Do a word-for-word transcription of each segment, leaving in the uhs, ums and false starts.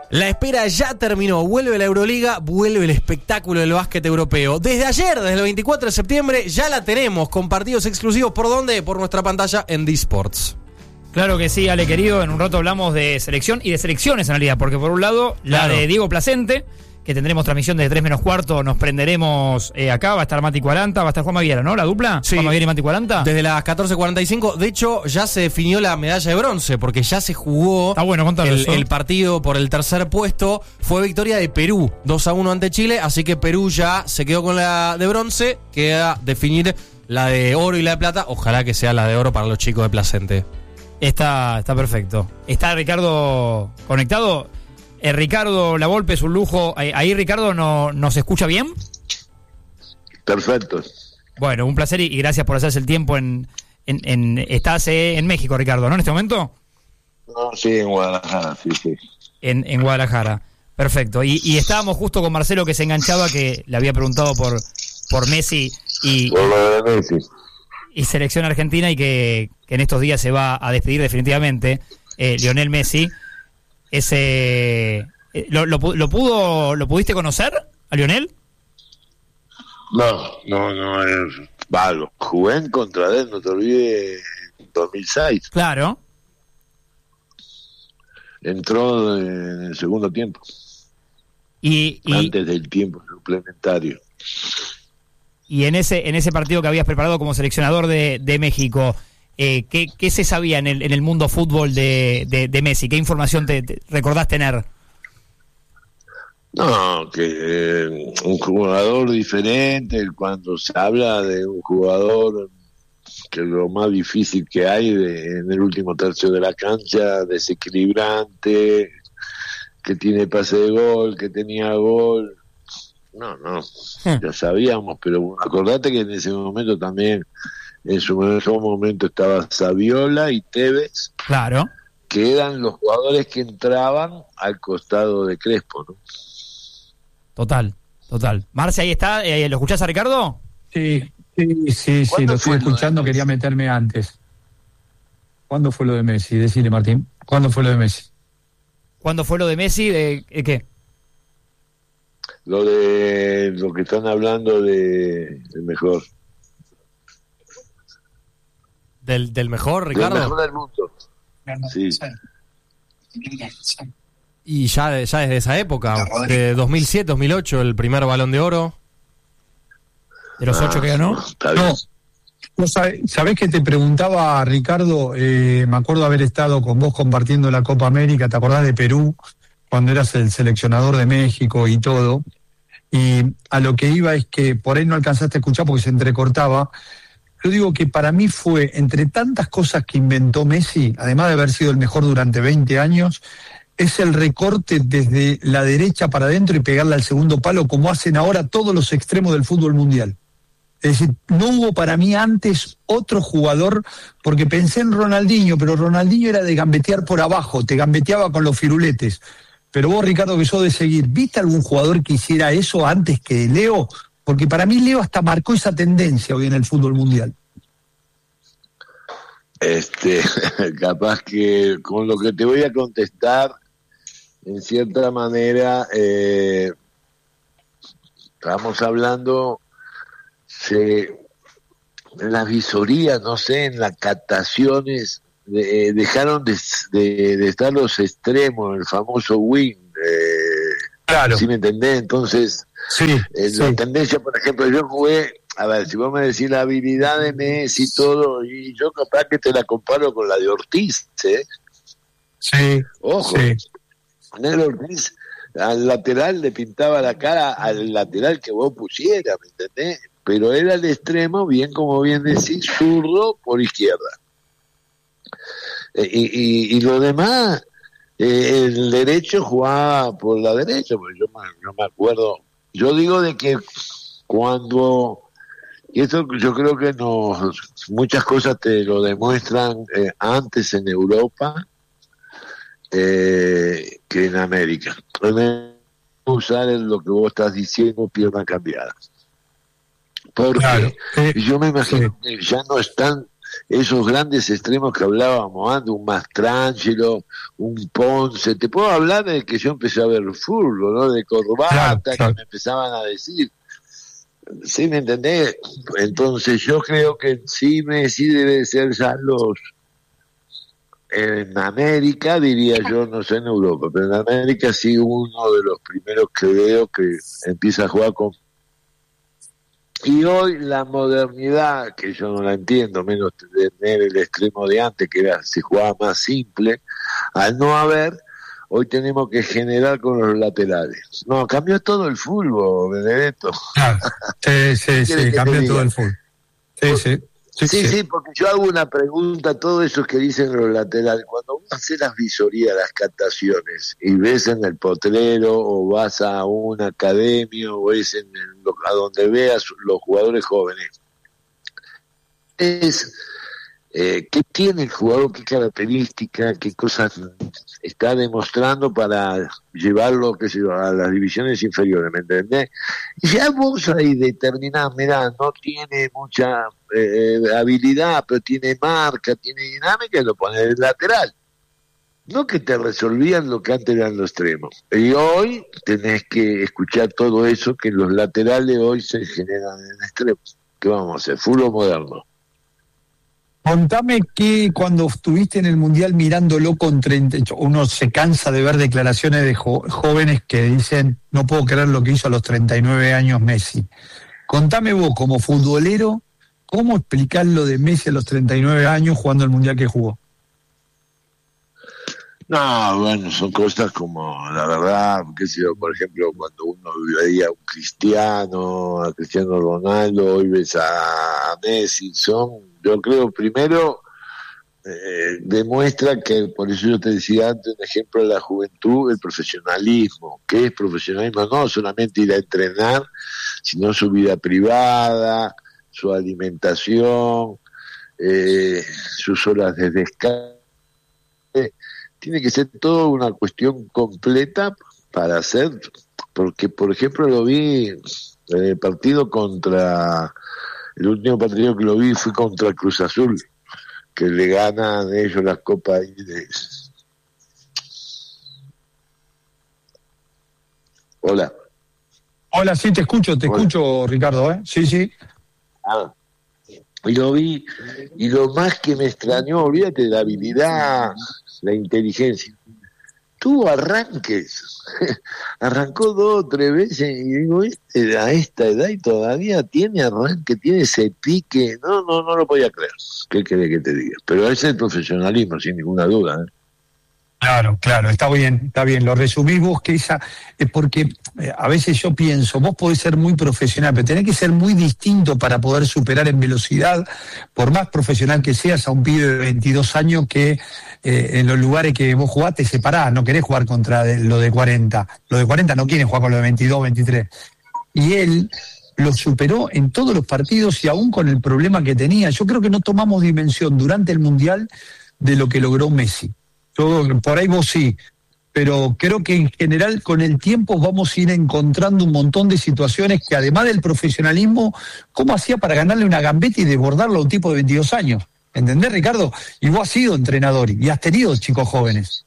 La espera ya terminó, vuelve la Euroliga, vuelve el espectáculo del básquet europeo. Desde ayer, desde el veinticuatro de septiembre, ya la tenemos con partidos exclusivos. ¿Por dónde? Por nuestra pantalla en D-Sports. Claro que sí, Ale querido, en un rato hablamos de selección y de selecciones en realidad, porque por un lado, la Claro. de Diego Placente, que tendremos transmisión desde tres menos cuarto, nos prenderemos eh, acá, va a estar Mati Cuaranta, va a estar Juan Maguiera, ¿no? La dupla, Sí. Juan Maguiera y Mati Cuaranta. Desde las catorce cuarenta y cinco, de hecho, ya se definió la medalla de bronce, porque ya se jugó Está bueno, contalo el, eso. el partido por el tercer puesto. Fue victoria de Perú, dos a uno ante Chile, así que Perú ya se quedó con la de bronce. Queda definir la de oro y la de plata. Ojalá que sea la de oro para los chicos de Placente. Está, está perfecto. ¿Está Ricardo conectado? Eh, Ricardo Lavolpe, es un lujo. Ahí, ahí Ricardo, no, ¿nos escucha bien? Perfecto. Bueno, un placer y, y gracias por hacerse el tiempo en... en, en estás eh, en México, Ricardo, ¿no? En este momento. No, sí, en Guadalajara, sí, sí. En, en Guadalajara. Perfecto. Y, y estábamos justo con Marcelo, que se enganchaba, que le había preguntado por, por Messi y, Por lo de Messi. y selección argentina, y que, que en estos días se va a despedir definitivamente eh, Lionel Messi. Ese eh, ¿lo, lo, pu- lo pudo lo pudiste conocer a Lionel? No, no, no. Es... Va, lo jugué en contra de él, no te olvides, en dos mil seis. Claro. Entró en el segundo tiempo, Y, y, antes del tiempo suplementario. y en ese en ese partido que habías preparado como seleccionador de, de México, eh, ¿qué, ¿qué se sabía en el, en el mundo fútbol de, de, de Messi? ¿Qué información te, te recordás tener? No, que eh, un jugador diferente, cuando se habla de un jugador que lo más difícil que hay de, en el último tercio de la cancha, desequilibrante, que tiene pase de gol, que tenía gol. No, no, ya sabíamos, pero acordate que en ese momento también, en su mejor momento estaba Saviola y Tevez, Claro. que eran los jugadores que entraban al costado de Crespo, ¿no? Total, total. Marce, ahí está. Eh, ¿Lo escuchás a Ricardo? Sí, sí, sí, sí, ¿Cuándo lo fue estoy lo de escuchando, Messi? quería meterme antes. ¿Cuándo fue lo de Messi? Decile, Martín. ¿Cuándo fue lo de Messi? ¿Cuándo fue lo de Messi? Eh, eh, ¿Qué? Lo de lo que están hablando de el mejor, ¿Del, del mejor, del Ricardo? mejor del mundo. Sí. Y ya, ya desde esa época, de dos mil siete, dos mil ocho, el primer Balón de Oro. ¿De los ocho que ganó? Está bien. No. ¿Vos sabés, sabés que te preguntaba, Ricardo? Eh, me acuerdo haber estado con vos compartiendo la Copa América, ¿te acordás de Perú? Cuando eras el seleccionador de México y todo. Y a lo que iba es que por ahí no alcanzaste a escuchar porque se entrecortaba. Yo digo que para mí fue, entre tantas cosas que inventó Messi, además de haber sido el mejor durante veinte años, es el recorte desde la derecha para adentro y pegarle al segundo palo, como hacen ahora todos los extremos del fútbol mundial. Es decir, no hubo para mí antes otro jugador, porque pensé en Ronaldinho, pero Ronaldinho era de gambetear por abajo, te gambeteaba con los firuletes. Pero vos, Ricardo, que sos de seguir, ¿viste algún jugador que hiciera eso antes que Leo? Porque para mí Leo hasta marcó esa tendencia hoy en el fútbol mundial. Este, capaz que con lo que te voy a contestar, en cierta manera, eh, estamos hablando se, en las visorías, no sé, en las captaciones, de, eh, dejaron de, de, de estar los extremos, el famoso wing, eh, Claro. ¿sí me entendés? Entonces, Sí, eh, sí. la tendencia, por ejemplo, yo jugué, a ver, si vos me decís la habilidad de Messi y todo, y yo capaz que te la comparo con la de Ortiz, ¿eh? Sí, Ojo, sí. Nel Ortiz al lateral le pintaba la cara al lateral que vos pusieras, ¿me entendés? Pero era el extremo, bien como bien decís, zurdo por izquierda. Eh, y, y, y lo demás, eh, el derecho jugaba por la derecha, porque yo me, no me acuerdo. Yo digo de que cuando, y esto yo creo que nos, muchas cosas te lo demuestran eh, antes en Europa, Eh, que en América. Usar lo que vos estás diciendo, pierna cambiada. Porque Claro. Eh, yo me imagino sí. que ya no están esos grandes extremos que hablábamos antes, un Mastrangelo, un Ponce. Te puedo hablar de que yo empecé a ver fútbol, ¿no? De Corbata, claro, claro. que me empezaban a decir. ¿Sí me entendés? Entonces yo creo que sí Messi debe ser ya los... En América, diría yo, no sé en Europa, pero en América sí uno de los primeros que veo que empieza a jugar con... Y hoy la modernidad, que yo no la entiendo, menos tener el extremo de antes, que era se jugaba más simple, al no haber, hoy tenemos que generar con los laterales. No, cambió todo el fútbol, Benedetto. Ah, sí, sí, sí, cambió todo el fútbol. Sí, sí. Sí, sí, sí, porque yo hago una pregunta, todo eso que dicen los laterales, cuando vos haces las visorías, las captaciones, y ves en el potrero, o vas a una academia, o ves en el, a donde veas los jugadores jóvenes, es eh, qué tiene el jugador, qué características, qué cosas está demostrando para llevarlo qué sé yo, a las divisiones inferiores, ¿me entendés? Y ya vos ahí determinás, mirá, no tiene mucha eh, habilidad, pero tiene marca, tiene dinámica, y lo pones en el lateral. No que te resolvían lo que antes eran los extremos. Y hoy tenés que escuchar todo eso, que los laterales hoy se generan en extremos. ¿Qué vamos a hacer? Fútbol moderno. Contame que cuando estuviste en el Mundial mirándolo con treinta, uno se cansa de ver declaraciones de jo- jóvenes que dicen, no puedo creer lo que hizo a los treinta y nueve años Messi. Contame vos, como futbolero, ¿cómo explicás lo de Messi a los treinta y nueve años jugando el Mundial que jugó? No, bueno, son cosas como, la verdad, qué sé yo, por ejemplo, cuando uno veía a un Cristiano, a Cristiano Ronaldo, hoy ves a, a Messi, son, yo creo, primero, eh, demuestra que, por eso yo te decía antes, un ejemplo de la juventud, el profesionalismo. ¿Qué es profesionalismo? No solamente ir a entrenar, sino su vida privada, su alimentación, eh, sus horas de descanso. Tiene que ser toda una cuestión completa para hacer, porque por ejemplo lo vi en el partido contra, el último partido que lo vi fue contra Cruz Azul, que le ganan ellos las copas ahí de... Hola. Hola, sí, te escucho, te Hola. escucho, Ricardo, ¿eh? Sí, sí. Ah, y lo vi, y lo más que me extrañó, olvídate de la habilidad, la inteligencia, tuvo arranques, arrancó dos o tres veces, y digo, este, a esta edad y todavía tiene arranque, tiene ese pique, no, no, no lo podía creer, ¿qué querés que te diga? Pero ese es el profesionalismo, sin ninguna duda, ¿eh? Claro, claro, está bien, está bien. Lo resumís vos, que esa, es porque eh, a veces yo pienso, vos podés ser muy profesional, pero tenés que ser muy distinto para poder superar en velocidad, por más profesional que seas, a un pibe de veintidós años que eh, en los lugares que vos jugás te separás, no querés jugar contra de, lo de cuarenta. Lo de cuarenta no quieren jugar con lo de veintidós, veintitrés. Y él lo superó en todos los partidos y aún con el problema que tenía. Yo creo que no tomamos dimensión durante el Mundial de lo que logró Messi. Yo, por ahí vos sí, pero creo que en general con el tiempo vamos a ir encontrando un montón de situaciones que además del profesionalismo, ¿cómo hacía para ganarle una gambeta y desbordarlo a un tipo de veintidós años? ¿Entendés, Ricardo? Y vos has sido entrenador y has tenido chicos jóvenes.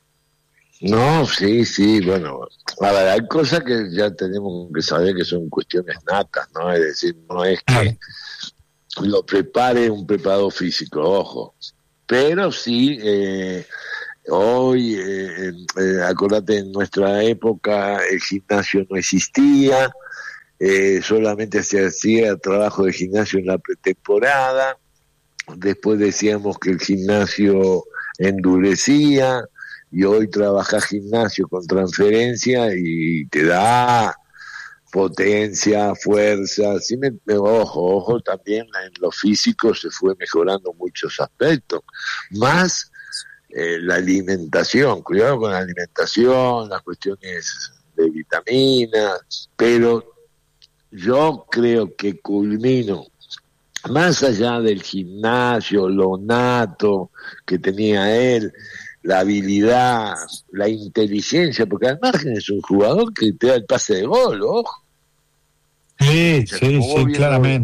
No, sí, sí, bueno, a ver, hay cosas que ya tenemos que saber que son cuestiones natas, ¿no? Es decir, no es que lo prepare un preparador físico, ojo, pero sí... Eh, Hoy, eh, eh, acordate, en nuestra época el gimnasio no existía, eh, solamente se hacía trabajo de gimnasio en la pretemporada, después decíamos que el gimnasio endurecía, y hoy trabajas gimnasio con transferencia y te da potencia, fuerza, sí me, ojo, ojo, también en lo físico se fue mejorando muchos aspectos, más Eh, la alimentación, cuidado con la alimentación, las cuestiones de vitaminas, pero yo creo que culmino, más allá del gimnasio, lo nato que tenía él, la habilidad, la inteligencia, porque al margen es un jugador que te da el pase de gol, ojo. Sí, sí, sí, claramente.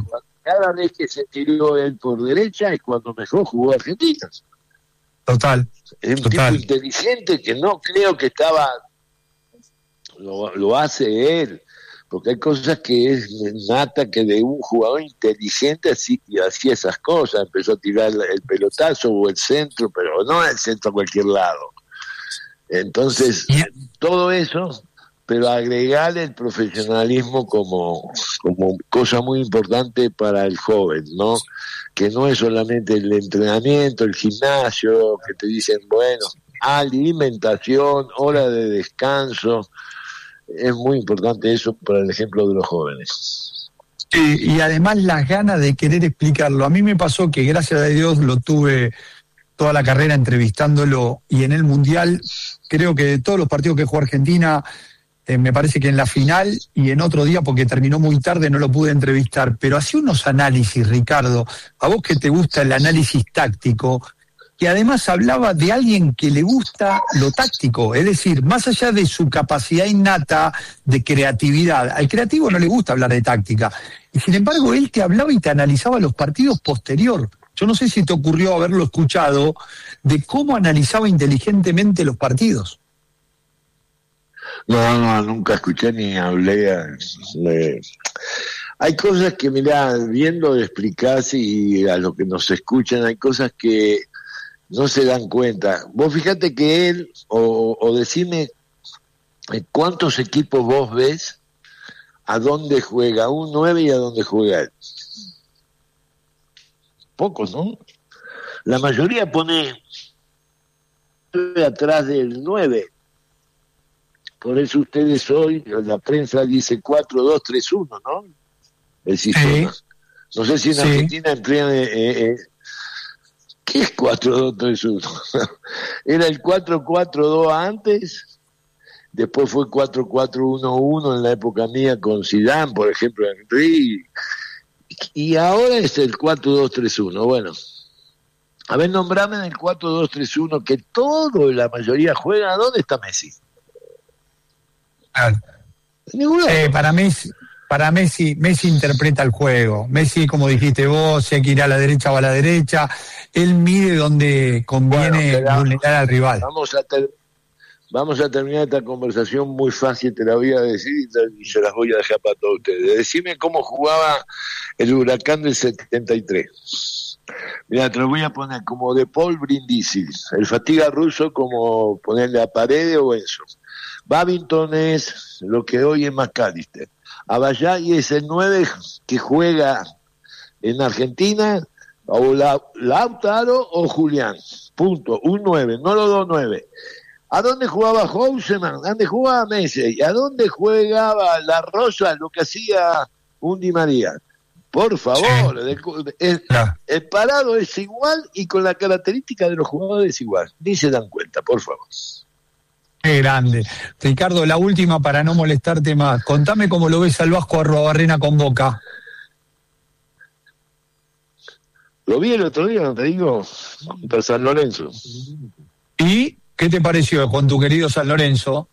cada vez que se tiró él por derecha es cuando mejor jugó Argentina. Total. Es un total. tipo inteligente que no creo que estaba, lo, lo hace él, porque hay cosas que es nata que de un jugador inteligente así y hacía esas cosas, empezó a tirar el pelotazo o el centro, pero no el centro a cualquier lado. Entonces, todo eso, pero agregarle el profesionalismo como, como cosa muy importante para el joven, ¿no? Que no es solamente el entrenamiento, el gimnasio, que te dicen, bueno, alimentación, hora de descanso. Es muy importante eso para el ejemplo de los jóvenes. Sí, y además las ganas de querer explicarlo. A mí me pasó que, gracias a Dios, lo tuve toda la carrera entrevistándolo, y en el Mundial, creo que de todos los partidos que jugó Argentina, eh, me parece que en la final y en otro día, porque terminó muy tarde, no lo pude entrevistar, pero hacía unos análisis, Ricardo, a vos que te gusta el análisis táctico, que además hablaba de alguien que le gusta lo táctico, es decir, más allá de su capacidad innata de creatividad, al creativo no le gusta hablar de táctica, y sin embargo él te hablaba y te analizaba los partidos posterior. Yo no sé si te ocurrió haberlo escuchado, de cómo analizaba inteligentemente los partidos. No, no, nunca escuché ni hablé. Eh, hay cosas que, mirá, viendo explicarse y a los que nos escuchan, hay cosas que no se dan cuenta. Vos fíjate que él, o, o decime cuántos equipos vos ves, a dónde juega un nueve y a dónde juega él. Pocos, ¿no? La mayoría pone atrás del nueve. Por eso ustedes hoy, la prensa dice cuatro dos tres uno, ¿no? El sistema. Sí. No sé si en sí. Argentina emplean... Eh, eh, ¿qué es cuatro dos tres uno? Era el cuatro cuatro dos antes, después fue cuatro cuatro uno uno en la época mía con Zidane, por ejemplo, Henry, y ahora es el cuatro dos tres uno. Bueno, a ver, nombrame en el cuatro dos tres uno que todo, la mayoría juega. ¿Dónde está Messi? Claro. Eh, para Messi, para Messi, Messi interpreta el juego. Messi, como dijiste vos, si hay que ir a la derecha o a la derecha, él mide donde conviene bueno, vulnerar al rival. Vamos a, ter- vamos a terminar esta conversación muy fácil, te la voy a decir y se las voy a dejar para todos ustedes. Decime cómo jugaba el Huracán del setenta y tres. Mira, te lo voy a poner como de Paul Brindisi, el Fatiga ruso, como ponerle a Paredes o Enzo. Babington es lo que hoy es McAllister. Abayay es el nueve que juega en Argentina, o la, Lautaro o Julián. Punto. Un nueve, no los dos nueve. ¿A dónde jugaba Houseman? ¿A dónde jugaba Messi? ¿A dónde jugaba La Rosa? Lo que hacía un Di María. Por favor, sí. el, el, el parado es igual y con la característica de los jugadores igual. Ni se dan cuenta, por favor. Qué grande. Ricardo, la última para no molestarte más. Contame cómo lo ves al Vasco Arruabarrena con Boca. Lo vi el otro día, no te digo, contra San Lorenzo. ¿Y qué te pareció con tu querido San Lorenzo?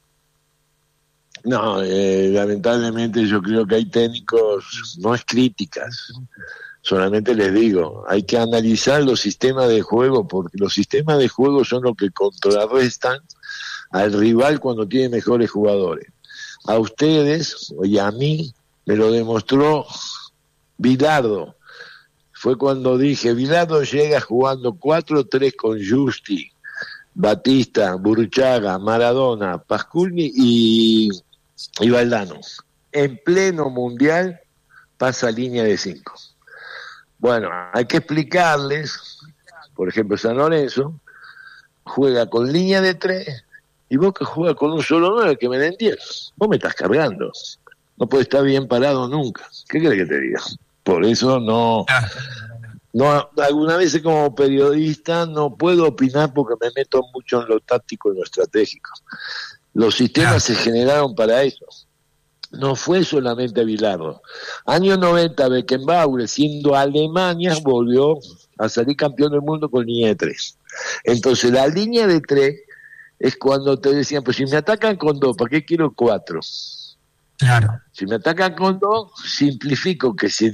No, eh, lamentablemente yo creo que hay técnicos, no es críticas, solamente les digo, hay que analizar los sistemas de juego, porque los sistemas de juego son los que contrarrestan al rival cuando tiene mejores jugadores. A ustedes y a mí me lo demostró Bilardo. Fue cuando dije, Bilardo llega jugando cuatro tres con Justi, Batista, Burruchaga, Maradona, Pasculni y, y Valdano. En pleno mundial pasa línea de cinco. Bueno, hay que explicarles, por ejemplo, San Lorenzo juega con línea de tres y vos que juegas con un solo nueve, que me den diez. Vos me estás cargando. No puede estar bien parado nunca. ¿Qué querés que te diga? Por eso no... No, alguna vez como periodista no puedo opinar porque me meto mucho en lo táctico y lo estratégico. Los sistemas se generaron para eso. No fue solamente Bilardo. Año noventa, Beckenbauer, siendo Alemania, volvió a salir campeón del mundo con línea de tres. Entonces la línea de tres es cuando te decían, pues si me atacan con dos, ¿para qué quiero cuatro? Claro. Si me atacan con dos, simplifico que si de,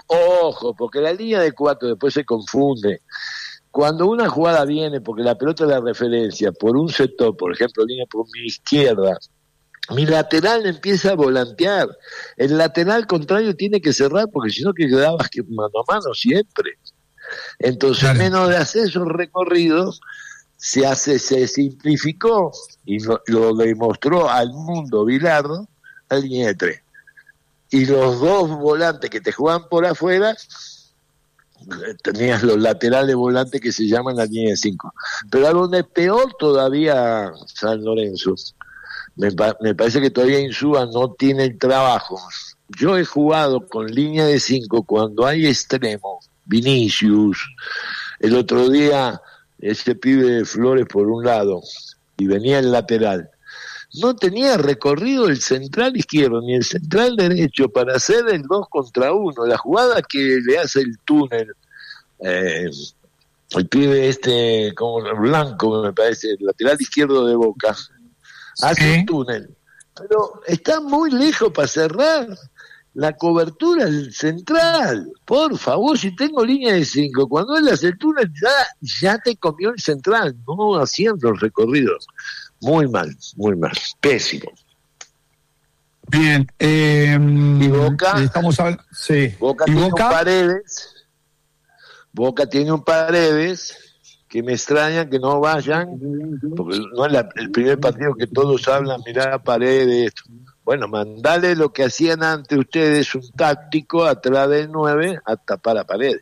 Ojo, porque la línea de cuatro después se confunde. Cuando una jugada viene, porque la pelota es la referencia, por un sector, por ejemplo, línea por mi izquierda, mi lateral empieza a volantear. El lateral contrario tiene que cerrar, porque si no que quedabas que mano a mano siempre. Entonces, claro, menos de hacer esos recorridos, se hace, se simplificó, y lo, lo demostró al mundo Bilardo, la línea de tres. Y los dos volantes que te juegan por afuera, tenías los laterales volantes que se llaman la línea de cinco. Pero a donde peor todavía San Lorenzo, me, me parece que todavía Insúa no tiene el trabajo. Yo he jugado con línea de cinco cuando hay extremo, Vinicius, el otro día ese pibe de Flores por un lado y venía el lateral. No tenía recorrido el central izquierdo ni el central derecho para hacer el dos contra uno. La jugada que le hace el túnel, eh, el pibe este, como Blanco, me parece, el lateral izquierdo de Boca, hace ¿Sí? un túnel. Pero está muy lejos para cerrar la cobertura del central. Por favor, si tengo línea de cinco, cuando él hace el túnel, ya, ya te comió el central, no haciendo el recorrido. Muy mal, muy mal, pésimo. Bien, eh, y Boca, estamos hablando, sí. Boca ¿Y tiene Boca? un Paredes, Boca tiene un Paredes que me extraña que no vayan, porque no es la, el primer partido que todos hablan, mirá Paredes. Bueno, mandale lo que hacían antes ustedes, un táctico atrás del nueve a tapar a Paredes.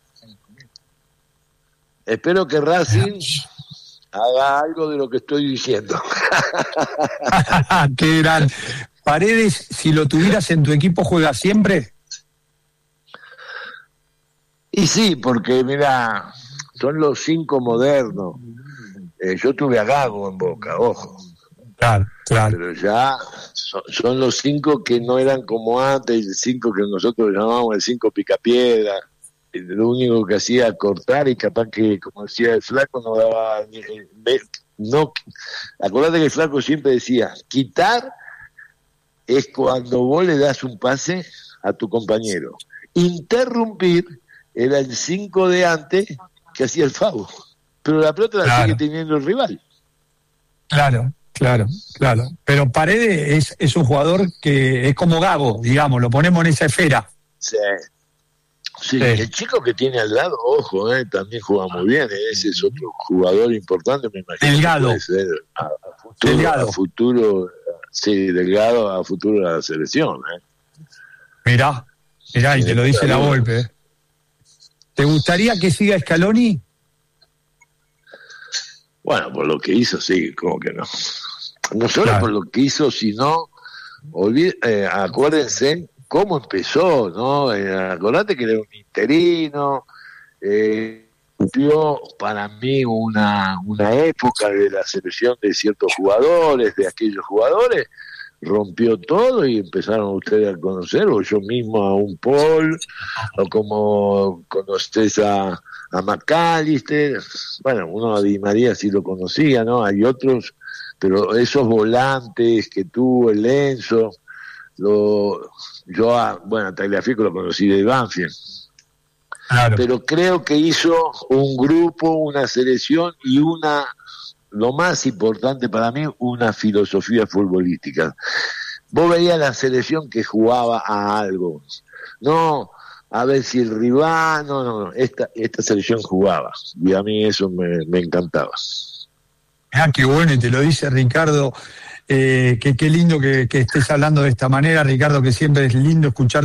Espero que Racing haga algo de lo que estoy diciendo. Qué gran. Paredes, si lo tuvieras en tu equipo, ¿juega siempre? Y sí, porque mira, son los cinco modernos. Eh, yo tuve a Gago en Boca, ojo. Claro, claro. Pero ya son, son los cinco que no eran como antes, el cinco que nosotros llamábamos el cinco picapiedra. Lo único que hacía cortar y capaz que, como decía el flaco, no daba no, acordate que el flaco siempre decía, quitar es cuando vos le das un pase a tu compañero, interrumpir era el cinco de antes que hacía el Favo, pero la pelota la claro. sigue teniendo el rival. Claro, claro, claro, pero Paredes es, es un jugador que es como Gago, digamos, lo ponemos en esa esfera. Sí. Sí, sí, el chico que tiene al lado, ojo, eh, también juega muy bien, eh, ese es otro jugador importante, me imagino. Delgado. Puede ser a, a futuro, Delgado. A futuro, sí, Delgado a futuro a la selección. Eh. Mirá, mirá, y te lo dice la Volpe. Eh. ¿Te gustaría que siga Scaloni? Bueno, por lo que hizo, sí, como que no. No solo claro. por lo que hizo, sino, olvid- eh, acuérdense cómo empezó, ¿no? Eh, acordate que era un interino, eh, dio para mí una, una época de la selección de ciertos jugadores, de aquellos jugadores, rompió todo y empezaron ustedes a conocer, o yo mismo a un Paul, o como conoces a, a McAllister, bueno, uno a Di María sí lo conocía, ¿no? Hay otros, pero esos volantes que tuvo el Enzo, Lo, yo, a, bueno, a Tagliafico lo conocí de Banfield, claro. pero creo que hizo un grupo, una selección y una, lo más importante para mí, una filosofía futbolística. Vos veías la selección que jugaba a algo, no a ver si el rival, no, no, no, esta, esta selección jugaba, y a mí eso me, me encantaba. Ah, qué bueno, y te lo dice Ricardo. Eh, que qué lindo que, que estés hablando de esta manera, Ricardo, que siempre es lindo escuchar